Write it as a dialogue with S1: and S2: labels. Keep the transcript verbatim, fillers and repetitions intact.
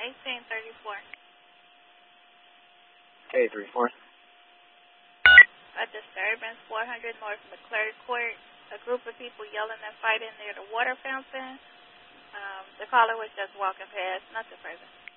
S1: eighteen thirty-four.
S2: Okay, three four.
S1: A disturbance, four hundred North McClure Court. A group of people yelling and fighting near the water fountain. Um, the caller was just walking past, nothing further.